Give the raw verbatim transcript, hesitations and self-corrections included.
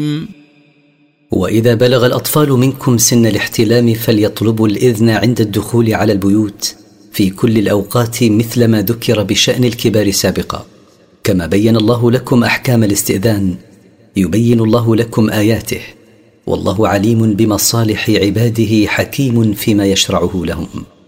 وإذا بلغ الأطفال منكم سن الاحتلام فليطلبوا الإذن عند الدخول على البيوت في كل الأوقات، مثل ما ذكر بشأن الكبار سابقا. كما بين الله لكم أحكام الاستئذان يبين الله لكم آياته، والله عليم بمصالح عباده حكيم فيما يشرعه لهم.